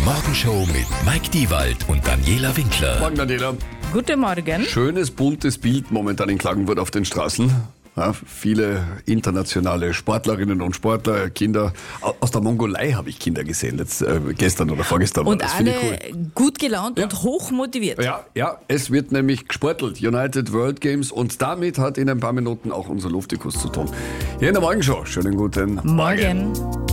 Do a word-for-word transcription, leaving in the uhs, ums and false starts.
Morgenshow mit Mike Diewald und Daniela Winkler. Morgen, Daniela. Guten Morgen. Schönes, buntes Bild momentan in Klagenfurt auf den Straßen. Ja, viele internationale Sportlerinnen und Sportler, Kinder. Aus der Mongolei habe ich Kinder gesehen, jetzt, äh, gestern oder vorgestern. Und das alle finde ich cool. gut gelaunt Ja. und hoch motiviert. Ja, ja, es wird nämlich gesportelt, United World Games, und damit hat in ein paar Minuten auch unser Luftikus zu tun. Hier in der Morgenshow, schönen guten Morgen.